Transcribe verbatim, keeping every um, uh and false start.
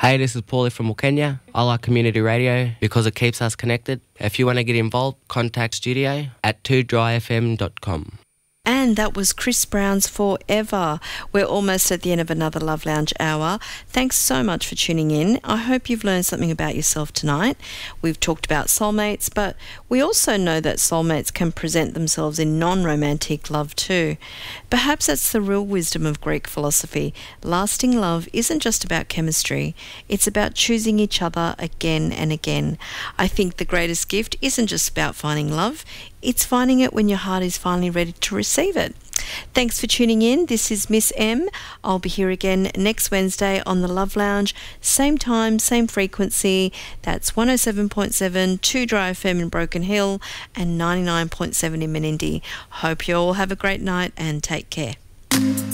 Hey, this is Paulie from Wilkenya. I like community radio because it keeps us connected. If you want to get involved, contact studio at two dry f m dot com. And that was Chris Brown's Forever. We're almost at the end of another Love Lounge hour. Thanks so much for tuning in. I hope you've learned something about yourself tonight. We've talked about soulmates, but we also know that soulmates can present themselves in non-romantic love too. Perhaps that's the real wisdom of Greek philosophy. Lasting love isn't just about chemistry. It's about choosing each other again and again. I think the greatest gift isn't just about finding love. It's finding it when your heart is finally ready to receive it. Thanks for tuning in. This is Miss M. I'll be here again next Wednesday on the Love Lounge. Same time, same frequency. That's one oh seven point seven, two Dry F M in Broken Hill and ninety-nine point seven in Menindee. Hope you all have a great night and take care.